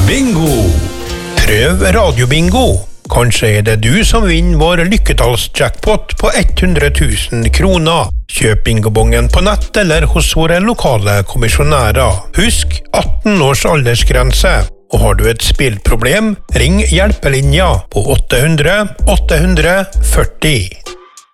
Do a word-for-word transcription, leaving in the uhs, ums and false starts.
Bingo! Prøv radiobingo. Kanskje er det du som vinner vår lykketallsjackpot på hundre tusen kroner. Kjøp bingobongen på nett eller hos våre lokale kommisjonærer. Husk atten års aldersgrense. Og har du et spillproblem, ring hjelpelinja på åtte hundre åtte hundre førti.